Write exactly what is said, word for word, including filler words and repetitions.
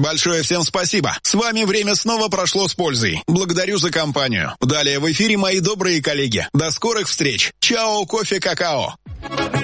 Большое всем спасибо. С вами время снова прошло с пользой. Благодарю за компанию. Далее в эфире мои добрые коллеги. До скорых встреч. Чао, кофе, какао.